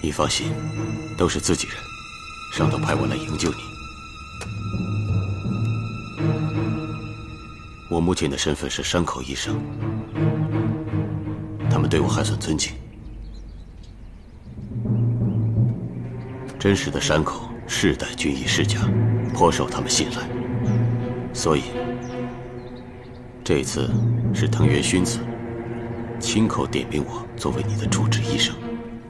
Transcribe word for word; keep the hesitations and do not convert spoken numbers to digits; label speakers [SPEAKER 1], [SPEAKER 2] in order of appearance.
[SPEAKER 1] 你放心，都是自己人，上头派我来营救你。我母亲的身份是山口医生，他们对我还算尊敬。真实的山口世代军医世家，颇受他们信赖，所以这次是藤原薰子亲口点名我作为你的主治医生。